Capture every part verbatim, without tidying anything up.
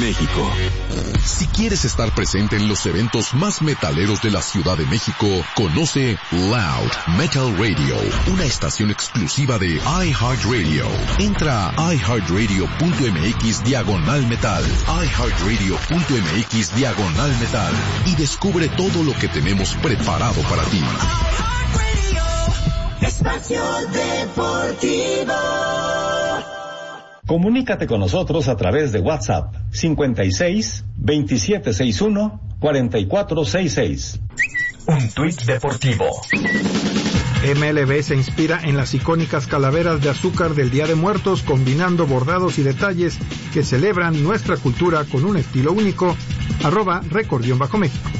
México. Si quieres estar presente en los eventos más metaleros de la Ciudad de México, conoce Loud Metal Radio, una estación exclusiva de iHeartRadio. Entra a iHeartRadio.mx diagonal metal, iHeartRadio.mx diagonal metal y descubre todo lo que tenemos preparado para ti. Espacio Deportivo. Comunícate con nosotros a través de WhatsApp cincuenta y seis, veintisiete sesenta y uno, cuarenta y cuatro sesenta y seis. Un tuit deportivo. M L B se inspira en las icónicas calaveras de azúcar del Día de Muertos, combinando bordados y detalles que celebran nuestra cultura con un estilo único. Arroba Record-México.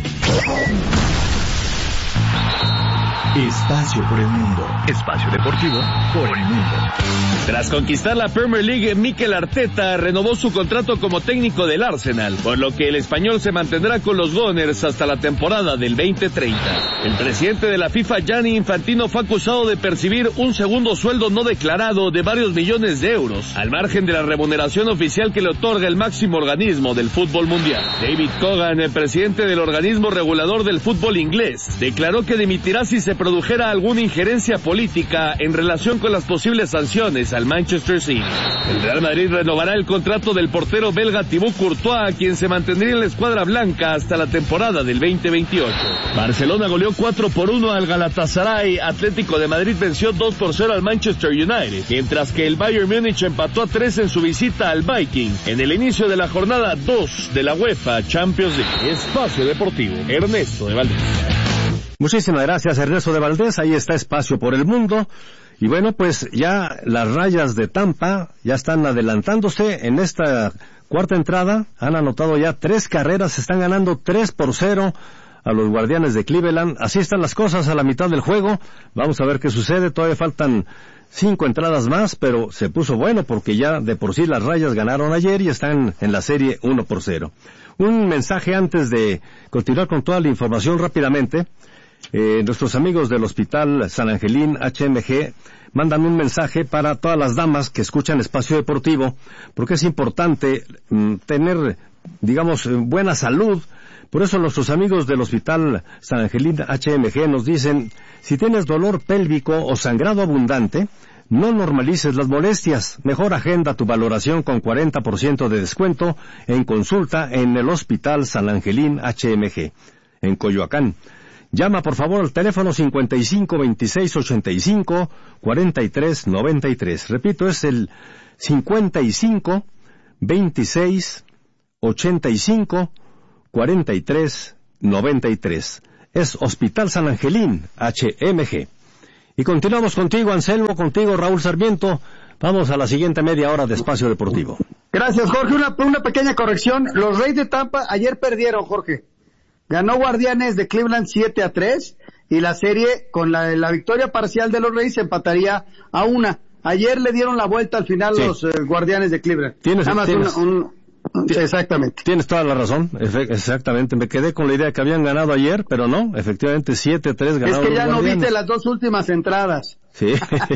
Espacio por el mundo. Espacio deportivo por el mundo. Tras conquistar la Premier League, Mikel Arteta renovó su contrato como técnico del Arsenal, por lo que el español se mantendrá con los Gunners hasta la temporada del veinte treinta. El presidente de la FIFA, Gianni Infantino, fue acusado de percibir un segundo sueldo no declarado de varios millones de euros, al margen de la remuneración oficial que le otorga el máximo organismo del fútbol mundial. David Cogan, el presidente del organismo regulador del fútbol inglés, declaró que dimitirá si se produjera alguna injerencia política en relación con las posibles sanciones al Manchester City. El Real Madrid renovará el contrato del portero belga Thibaut Courtois, quien se mantendría en la escuadra blanca hasta la temporada del veinte veintiocho. Barcelona goleó cuatro por uno al Galatasaray, Atlético de Madrid venció dos por cero al Manchester United, mientras que el Bayern Múnich empató a tres en su visita al Viking, en el inicio de la jornada dos de la UEFA Champions League. Espacio Deportivo, Ernesto de Valdés. Muchísimas gracias, Ernesto de Valdés. Ahí está Espacio por el Mundo. Y bueno, pues ya las Rayas de Tampa ya están adelantándose en esta cuarta entrada. Han anotado ya tres carreras, están ganando tres por cero a los Guardianes de Cleveland. Así están las cosas a la mitad del juego. Vamos a ver qué sucede. Todavía faltan cinco entradas más, pero se puso bueno porque ya de por sí las Rayas ganaron ayer y están en la serie uno por cero. Un mensaje antes de continuar con toda la información rápidamente. Eh, nuestros amigos del Hospital San Angelín H M G mandan un mensaje para todas las damas que escuchan Espacio Deportivo, porque es importante mm, tener, digamos, buena salud. Por eso nuestros amigos del Hospital San Angelín H M G nos dicen, si tienes dolor pélvico o sangrado abundante, no normalices las molestias. Mejor agenda tu valoración con cuarenta por ciento de descuento en consulta en el Hospital San Angelín H M G, en Coyoacán. Llama por favor al teléfono cincuenta y cinco veintiséis ochenta y cinco cuarenta y tres noventa y tres. Repito, es el cincuenta y cinco veintiséis ochenta y cinco cuarenta y tres noventa y tres. Es Hospital San Angelín H M G. Y continuamos contigo, Anselmo, contigo, Raúl Sarmiento. Vamos a la siguiente media hora de Espacio Deportivo. Gracias, Jorge. Una, una pequeña corrección. Los Reyes de Tampa ayer perdieron, Jorge. Ganó Guardianes de Cleveland siete a tres y la serie con la, la victoria parcial de los Reyes se empataría a una. Ayer le dieron la vuelta al final sí. los eh, Guardianes de Cleveland. Tienes, Nada más tienes, un, un, exactamente. Tienes toda la razón, Efe, exactamente. Me quedé con la idea que habían ganado ayer, pero no, efectivamente siete a tres ganaron. Es que ya los no Guardianes. viste las dos últimas entradas. Sí.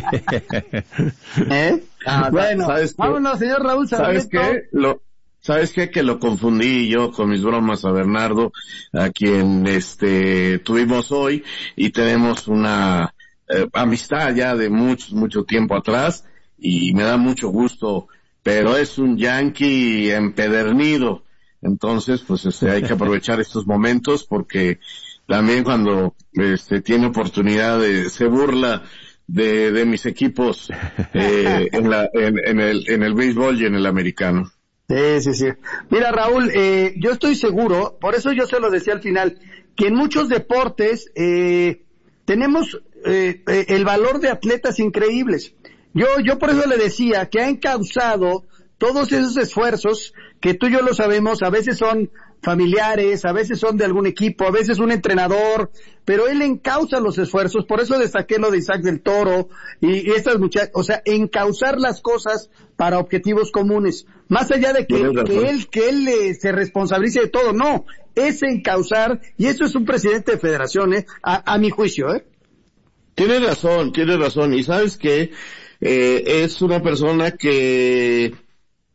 ¿Eh? Ah, bueno, ¿sabes vámonos, señor Raúl Sarmiento. ¿Sabes qué? Lo... ¿Sabes qué? Que lo confundí yo con mis bromas a Bernardo, a quien este tuvimos hoy, y tenemos una eh, amistad ya de mucho, mucho tiempo atrás, y me da mucho gusto, pero es un yankee empedernido. Entonces, pues este, hay que aprovechar estos momentos porque también cuando este tiene oportunidad de, se burla de, de mis equipos eh, en la, en, en el, en el béisbol y en el americano. Sí, sí, sí. Mira, Raúl, eh, yo estoy seguro, por eso yo se lo decía al final, que en muchos deportes eh, tenemos eh, eh, el valor de atletas increíbles. Yo, yo por eso le decía que ha encauzado todos esos esfuerzos que tú y yo lo sabemos, a veces son familiares, a veces son de algún equipo, a veces un entrenador, pero él encauza los esfuerzos, por eso destaqué lo de Isaac del Toro y, y estas muchachas, o sea, encauzar las cosas para objetivos comunes, más allá de que, que él, que él eh, se responsabilice de todo, no, es encauzar, y eso es un presidente de federación, eh, a, a mi juicio, eh. Tiene razón, tiene razón, y sabes que eh, es una persona que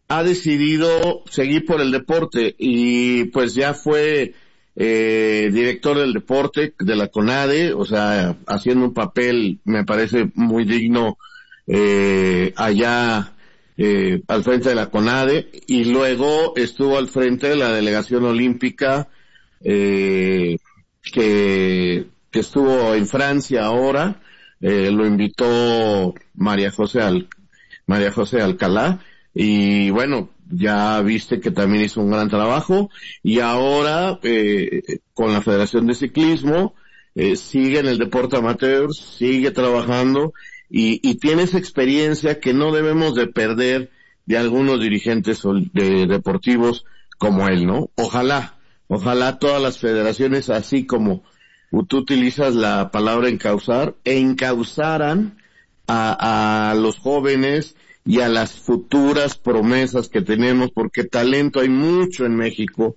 ha decidido seguir por el deporte y pues ya fue eh, director del deporte de la CONADE, o sea, haciendo un papel, me parece muy digno, eh, allá eh, al frente de la CONADE, y luego estuvo al frente de la delegación olímpica, eh, que, que estuvo en Francia ahora, eh, lo invitó María José Al, María José Alcalá, y bueno, ya viste que también hizo un gran trabajo, y ahora eh, con la Federación de Ciclismo eh, sigue en el deporte amateur, sigue trabajando, y, y tiene esa experiencia que no debemos de perder de algunos dirigentes de, deportivos como él, ¿no? Ojalá, ojalá todas las federaciones, así como tú utilizas la palabra encauzar, encauzaran a, a los jóvenes y a las futuras promesas que tenemos, porque talento hay mucho en México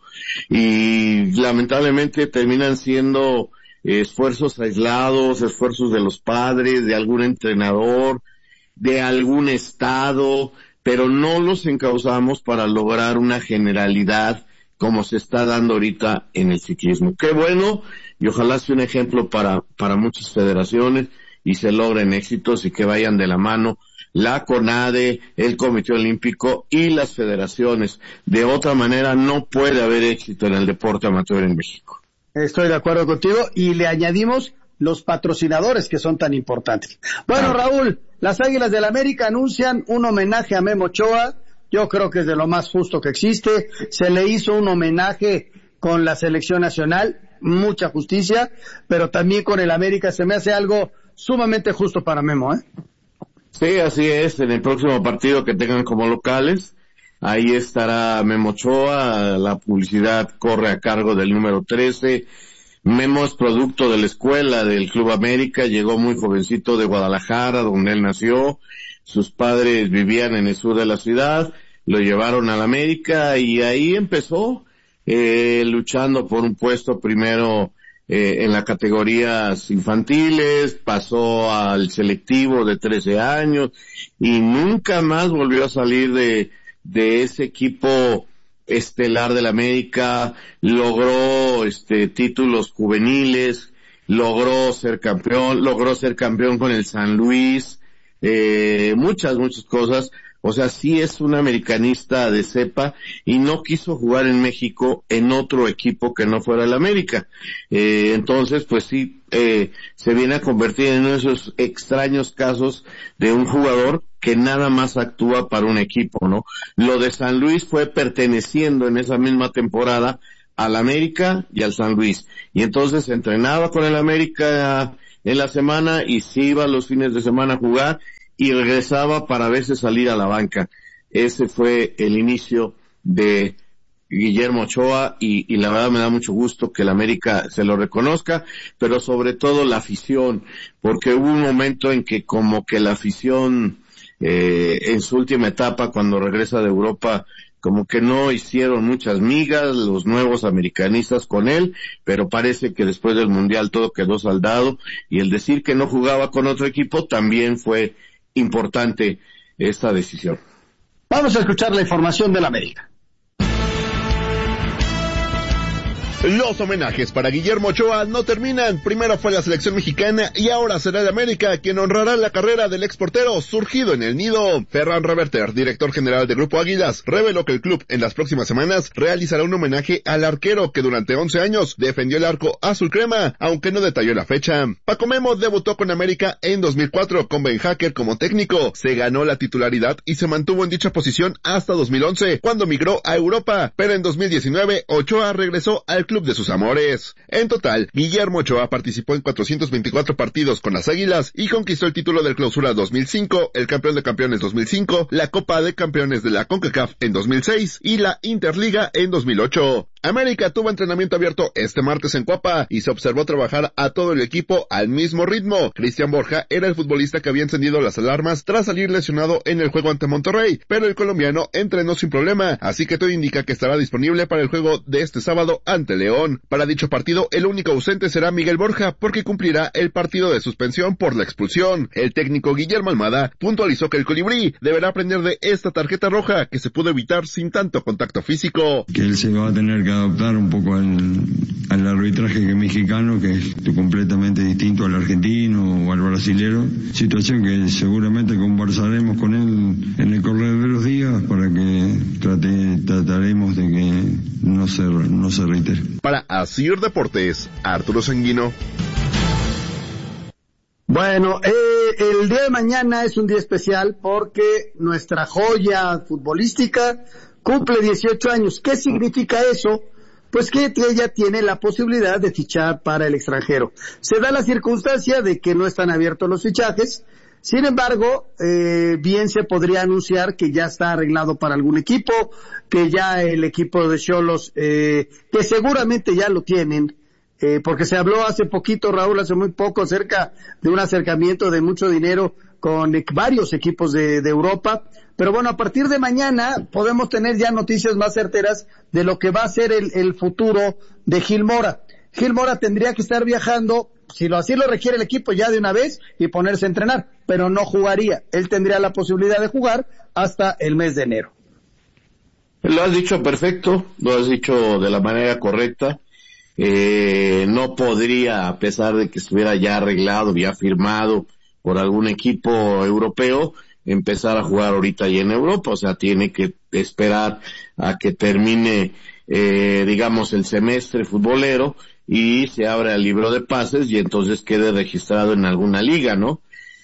y lamentablemente terminan siendo esfuerzos aislados, esfuerzos de los padres, de algún entrenador, de algún estado, pero no los encauzamos para lograr una generalidad como se está dando ahorita en el ciclismo. Qué bueno, y ojalá sea un ejemplo para, para muchas federaciones y se logren éxitos y que vayan de la mano la CONADE, el Comité Olímpico y las federaciones. De otra manera no puede haber éxito en el deporte amateur en México. Estoy de acuerdo contigo, y le añadimos los patrocinadores que son tan importantes. Bueno, Raúl, las Águilas del América anuncian un homenaje a Memo Ochoa. Yo creo que es de lo más justo que existe. Se le hizo un homenaje con la selección nacional, mucha justicia, pero también con el América se me hace algo sumamente justo para Memo, ¿eh? Sí, así es. En el próximo partido que tengan como locales, ahí estará Memo Ochoa. La publicidad corre a cargo del número trece. Memo es producto de la escuela del Club América, llegó muy jovencito de Guadalajara, donde él nació. Sus padres vivían en el sur de la ciudad, lo llevaron a la América y ahí empezó eh, luchando por un puesto primero eh, en las categorías infantiles, pasó al selectivo de trece años y nunca más volvió a salir de, de ese equipo estelar de la América. Logró este títulos juveniles, logró ser campeón, logró ser campeón con el San Luis, eh, muchas, muchas cosas. O sea, sí es un americanista de cepa y no quiso jugar en México en otro equipo que no fuera el América. Eh, entonces, pues sí, eh, se viene a convertir en uno de esos extraños casos de un jugador que nada más actúa para un equipo, ¿no? Lo de San Luis fue perteneciendo en esa misma temporada al América y al San Luis. Y entonces se entrenaba con el América en la semana y se iba los fines de semana a jugar y regresaba para a veces salir a la banca. Ese fue el inicio de Guillermo Ochoa y, y la verdad me da mucho gusto que el América se lo reconozca, pero sobre todo la afición, porque hubo un momento en que como que la afición eh, en su última etapa cuando regresa de Europa como que no hicieron muchas migas los nuevos americanistas con él, pero parece que después del Mundial todo quedó saldado y el decir que no jugaba con otro equipo también fue importante esta decisión. Vamos a escuchar la información del América. Los homenajes para Guillermo Ochoa no terminan. Primero fue la selección mexicana y ahora será el América quien honrará la carrera del exportero surgido en el nido. Ferran Reverter, director general del Grupo Águilas, reveló que el club en las próximas semanas realizará un homenaje al arquero que durante once años defendió el arco azul crema, aunque no detalló la fecha. Paco Memo debutó con América en dos mil cuatro con Ben Hacker como técnico. Se ganó la titularidad y se mantuvo en dicha posición hasta dos mil once, cuando migró a Europa, pero en dos mil diecinueve Ochoa regresó al club de sus amores. En total, Guillermo Ochoa participó en cuatrocientos veinticuatro partidos con las Águilas y conquistó el título del Clausura dos mil cinco, el Campeón de Campeones dos mil cinco, la Copa de Campeones de la CONCACAF en dos mil seis y la Interliga en dos mil ocho. América tuvo entrenamiento abierto este martes en Cuapa y se observó trabajar a todo el equipo al mismo ritmo. Cristian Borja era el futbolista que había encendido las alarmas tras salir lesionado en el juego ante Monterrey, pero el colombiano entrenó sin problema, así que todo indica que estará disponible para el juego de este sábado ante el León. Para dicho partido, el único ausente será Miguel Borja, porque cumplirá el partido de suspensión por la expulsión. El técnico Guillermo Almada puntualizó que el colibrí deberá aprender de esta tarjeta roja, que se pudo evitar sin tanto contacto físico. Que él se va a tener que adaptar un poco al, al arbitraje que mexicano, que es completamente distinto al argentino o al brasilero, situación que seguramente conversaremos con él en el correr de los días para que trate, trataremos de que no se, no se reitere. Para Asir Deportes, Arturo Sanguino. Bueno, eh, el día de mañana es un día especial porque nuestra joya futbolística cumple dieciocho años. ¿Qué significa eso? Pues que ella tiene la posibilidad de fichar para el extranjero. Se da la circunstancia de que no están abiertos los fichajes. Sin embargo, eh, bien se podría anunciar que ya está arreglado para algún equipo, que ya el equipo de Xolos, eh, que seguramente ya lo tienen, eh, porque se habló hace poquito, Raúl, hace muy poco, acerca de un acercamiento de mucho dinero con eh, varios equipos de, de Europa. Pero bueno, a partir de mañana podemos tener ya noticias más certeras de lo que va a ser el, el futuro de Gil Mora. Gil Mora tendría que estar viajando, si lo así lo requiere el equipo, ya de una vez y ponerse a entrenar, pero no jugaría. Él tendría la posibilidad de jugar hasta el mes de enero. Lo has dicho perfecto, lo has dicho de la manera correcta. Eh, no podría, a pesar de que estuviera ya arreglado, ya firmado por algún equipo europeo, empezar a jugar ahorita ahí en Europa. O sea, tiene que esperar a que termine, eh, digamos, el semestre futbolero y se abra el libro de pases y entonces quede registrado en alguna liga, ¿no?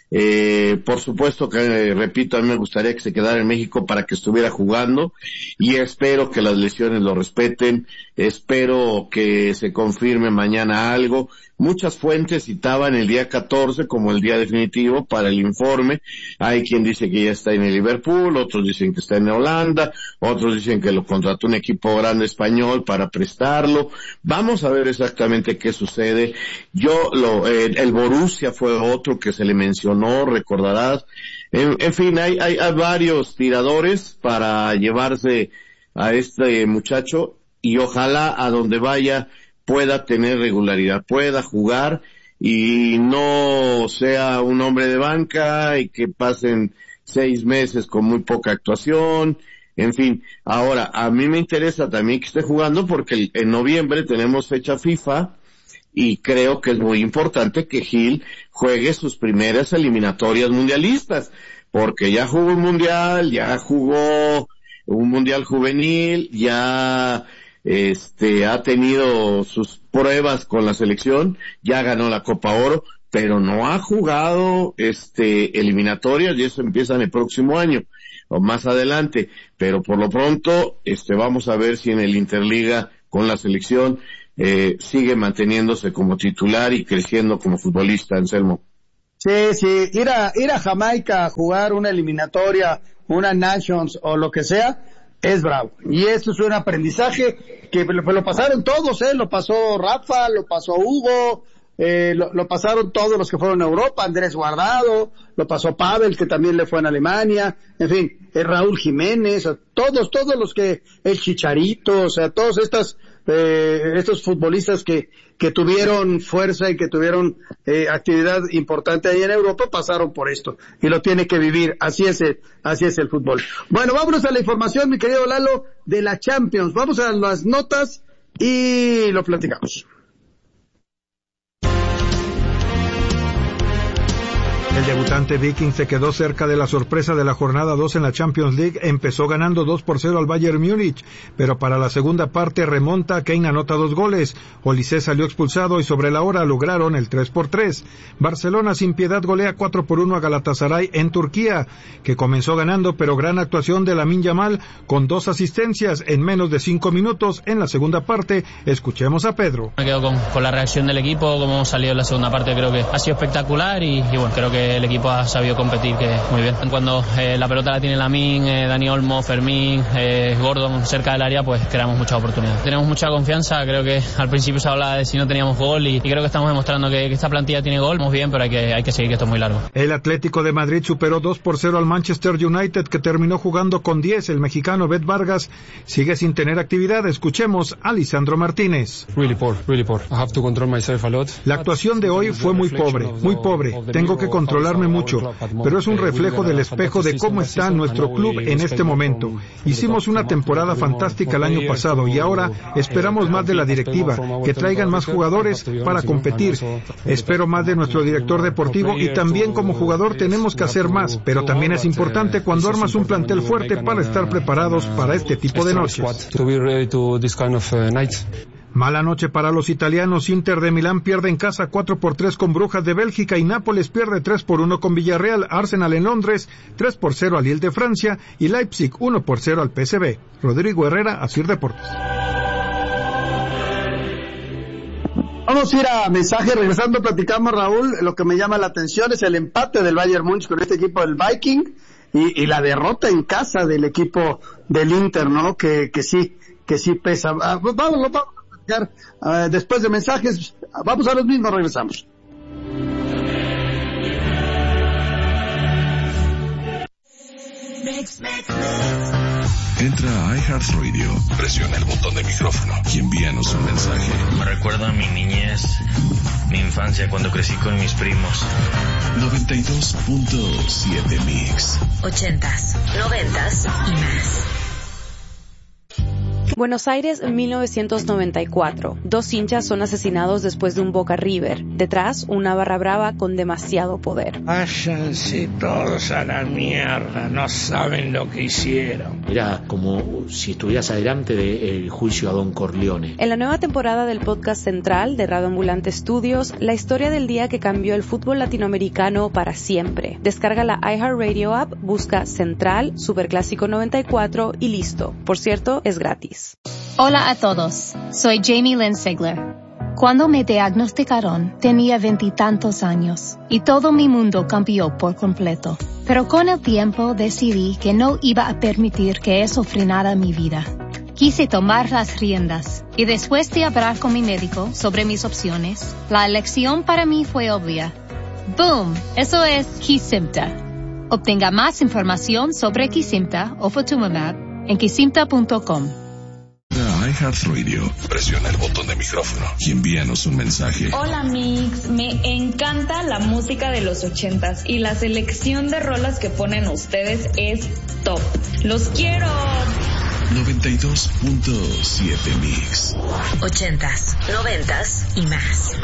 Eh, por supuesto que, eh, repito, a mí me gustaría que se quedara en México para que estuviera jugando y espero que las lesiones lo respeten, espero que se confirme mañana algo. Muchas fuentes citaban el día catorce como el día definitivo para el informe. Hay quien dice que ya está en el Liverpool, otros dicen que está en Holanda, otros dicen que lo contrató un equipo grande español para prestarlo. Vamos a ver exactamente qué sucede. Yo, lo, eh, el Borussia fue otro que se le mencionó, recordarás. En, en fin, hay, hay, hay varios tiradores para llevarse a este muchacho y ojalá a donde vaya pueda tener regularidad, pueda jugar y no sea un hombre de banca y que pasen seis meses con muy poca actuación. En fin, ahora, a mí me interesa también que esté jugando porque en noviembre tenemos fecha FIFA y creo que es muy importante que Gil juegue sus primeras eliminatorias mundialistas, porque ya jugó un mundial, ya jugó un mundial juvenil, ya este ha tenido sus pruebas con la selección, ya ganó la Copa Oro, pero no ha jugado este eliminatorias y eso empieza en el próximo año o más adelante, pero por lo pronto este vamos a ver si en el Interliga con la selección eh, sigue manteniéndose como titular y creciendo como futbolista, Anselmo. Sí, sí, ir a, ir a Jamaica a jugar una eliminatoria, una Nations o lo que sea, es bravo. Y esto es un aprendizaje que lo, lo pasaron todos, ¿eh? Lo pasó Rafa, lo pasó Hugo, eh, lo, lo pasaron todos los que fueron a Europa, Andrés Guardado, lo pasó Pavel, que también le fue en Alemania, en fin, eh, Raúl Jiménez, todos, todos los que, el Chicharito, o sea, todos estas, eh, estos futbolistas que, que tuvieron fuerza y que tuvieron eh, actividad importante ahí en Europa pasaron por esto y lo tiene que vivir. Así es el, así es el fútbol. Bueno, vámonos a la información, mi querido Lalo, de la Champions. Vamos a las notas y lo platicamos. El debutante Viking se quedó cerca de la sorpresa de la jornada dos en la Champions League, empezó ganando dos por cero al Bayern Múnich, pero para la segunda parte remonta, Kane anota dos goles, Olise salió expulsado y sobre la hora lograron el tres por tres. Barcelona sin piedad golea cuatro por uno a Galatasaray en Turquía, que comenzó ganando, pero gran actuación de Lamine Yamal con dos asistencias en menos de cinco minutos en la segunda parte. Escuchemos a Pedro. Me quedo con, con la reacción del equipo, como hemos salido en la segunda parte, creo que ha sido espectacular y, y bueno, creo que que el equipo ha sabido competir que muy bien. Cuando eh, la pelota la tiene Lamine, eh, Dani Olmo, Fermín, eh, Gordon cerca del área, pues creamos muchas oportunidades. Tenemos mucha confianza, creo que al principio se hablaba de si no teníamos gol y, y creo que estamos demostrando que, que esta plantilla tiene gol. Vamos bien, pero hay que, hay que seguir, que esto es muy largo. El Atlético de Madrid superó dos por cero al Manchester United, que terminó jugando con diez. El mexicano Bet Vargas sigue sin tener actividad. Escuchemos a Lisandro Martínez. Really poor, really poor. I have to control myself a lot. La actuación de hoy fue muy pobre, muy pobre. Tengo que controlarme mucho, pero es un reflejo del espejo de cómo está nuestro club en este momento. Hicimos una temporada fantástica el año pasado y ahora esperamos más de la directiva, que traigan más jugadores para competir. Espero más de nuestro director deportivo y también como jugador tenemos que hacer más, pero también es importante cuando armas un plantel fuerte para estar preparados para este tipo de noches. Mala noche para los italianos. Inter de Milán pierde en casa cuatro por tres con Brujas de Bélgica y Nápoles pierde tres por uno con Villarreal. Arsenal en Londres tres por cero al Lille de Francia y Leipzig uno por cero al P S V. Rodrigo Herrera, Asir Deportes. Vamos a ir a mensaje. Regresando platicamos, Raúl. Lo que me llama la atención es el empate del Bayern Múnich con este equipo del Viking y, y la derrota en casa del equipo del Inter, ¿no? Que, que sí, que sí pesa. Ah, vamos, vamos a platicar uh, después de mensajes. Vamos a los mismos, regresamos. Mix, mix, mix. Entra a iHeartRadio, presiona el botón de micrófono y envíanos un mensaje. Me recuerda a mi niñez, mi infancia cuando crecí con mis primos. noventa y dos punto siete Mix. Ochentas, noventas y más. Buenos Aires, mil novecientos noventa y cuatro. Dos hinchas son asesinados después de un Boca River. Detrás, una barra brava con demasiado poder. Váyanse todos a la mierda, no saben lo que hicieron. Era como si estuvieras adelante del juicio a Don Corleone. En la nueva temporada del podcast central de Radio Ambulante Studios, la historia del día que cambió el fútbol latinoamericano para siempre. Descarga la iHeartRadio app, busca Central, Superclásico noventa y cuatro y listo. Por cierto, es gratis. Hola a todos, soy Jamie Lynn Sigler. Cuando me diagnosticaron, tenía veintitantos años y todo mi mundo cambió por completo. Pero con el tiempo decidí que no iba a permitir que eso frenara mi vida. Quise tomar las riendas y después de hablar con mi médico sobre mis opciones, la elección para mí fue obvia. ¡Boom! Eso es Kesimpta. Obtenga más información sobre Kesimpta o Ofatumumab en kesimpta punto com. A iHeartRadio, presiona el botón de micrófono y envíanos un mensaje. Hola Mix, me encanta la música de los ochentas y la selección de rolas que ponen ustedes es top. ¡Los quiero! noventa y dos punto siete Mix. Ochentas, noventas y más.